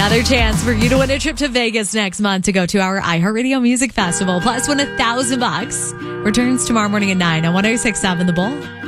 Another chance for you to win a trip to Vegas next month to go to our iHeartRadio Music Festival. Plus, win $1,000. Returns tomorrow morning at 9 on 106.7 The Bull.